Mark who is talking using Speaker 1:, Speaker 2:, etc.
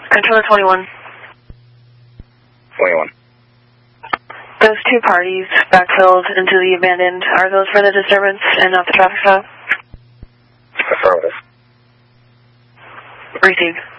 Speaker 1: Controller 21.
Speaker 2: 21.
Speaker 1: Those two parties backfilled into the abandoned, are those for the disturbance and not the traffic stop?
Speaker 2: Affirmative.
Speaker 1: Received.